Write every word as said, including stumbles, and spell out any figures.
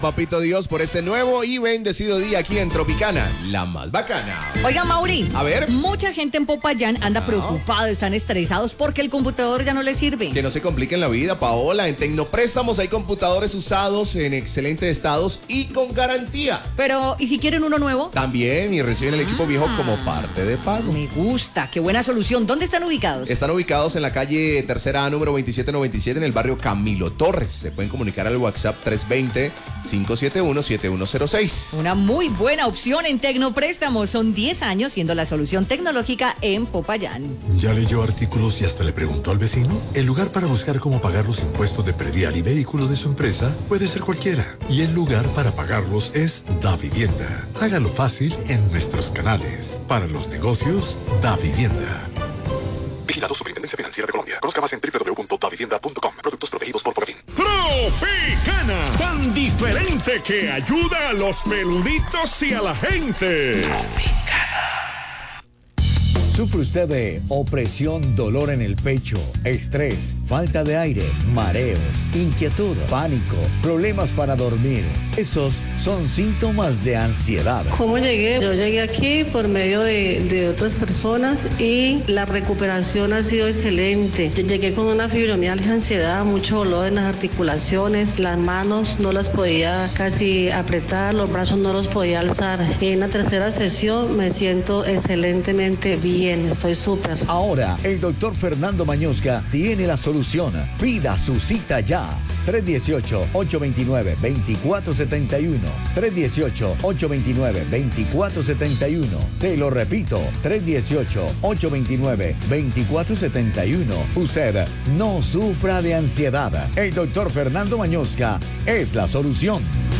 Papito Dios, por este nuevo y bendecido día aquí en Tropicana, la más bacana. Oiga, Mauri, a ver, mucha gente en Popayán anda no. preocupado, están estresados porque el computador ya no les sirve. Que no se compliquen la vida, Paola. En Tecnopréstamos hay computadores usados en excelentes estados y con garantía. Pero, ¿y si quieren uno nuevo? También, y reciben el equipo Ah. viejo como parte de pago. Me gusta, qué buena solución. ¿Dónde están ubicados? Están ubicados en la calle Tercera A, número veintisiete noventa y siete, en el barrio Camilo Torres. Se pueden comunicar al WhatsApp tres dos cero, cinco siete uno, siete uno cero seis. Una muy buena opción en Tecnopréstamos. Son diez años siendo la solución tecnológica en Popayán. ¿Ya leyó artículos y hasta le preguntó al vecino? El lugar para buscar cómo pagar los impuestos de predial y vehículos de su empresa puede ser cualquiera. Y el lugar para pagarlos es DaVivienda. Hágalo fácil en nuestros canales. Para los negocios, DaVivienda. Vigilado Superintendencia Financiera de Colombia. Conozca más en doble u doble u doble u punto davivienda punto com. Productos protegidos por Fogafín. Tropicana, tan diferente que ayuda a los peluditos y a la gente. ¿Sufre usted de opresión, dolor en el pecho, estrés, falta de aire, mareos, inquietud, pánico, problemas para dormir? Esos son síntomas de ansiedad. ¿Cómo llegué? Yo llegué aquí por medio de, de otras personas y la recuperación ha sido excelente. Yo llegué con una fibromialgia, ansiedad, mucho dolor en las articulaciones, las manos no las podía casi apretar, los brazos no los podía alzar. En la tercera sesión me siento excelentemente bien. Estoy súper. Ahora, el doctor Fernando Mañosca tiene la solución. Pida su cita ya. tres uno ocho, ocho dos nueve, dos cuatro siete uno. tres uno ocho, ocho dos nueve, dos cuatro siete uno. Te lo repito, tres uno ocho, ocho dos nueve, dos cuatro siete uno. Usted no sufra de ansiedad. El doctor Fernando Mañosca es la solución.